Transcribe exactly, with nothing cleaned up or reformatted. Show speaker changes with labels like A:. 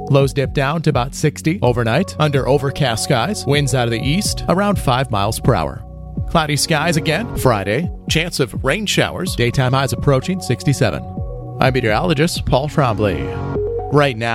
A: Lows dip down to about sixty overnight under overcast skies. Winds out of the east around five miles per hour. Cloudy skies again Friday. Chance of rain showers. Daytime highs approaching sixty-seven. I'm meteorologist Paul Trombley. Right now,